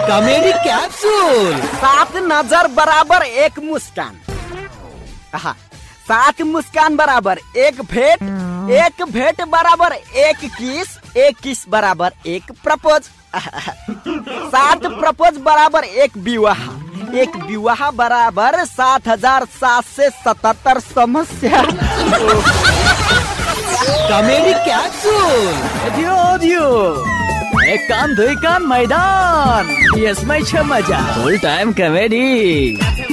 Comedy capsule. 7 नजर बराबर 1 मुस्कान। 7 मुस्कान बराबर 1 भेंट, 1 भेंट बराबर 1 किस, 1 किस बराबर 1 प्रपोज, 7 प्रपोज बराबर 1 विवाह, 1 विवाह बराबर 7,777 समस्या। Comedy capsule. एक कान दुई कान मैदान, यसमै छ मजा। फुल टाइम कमेडी।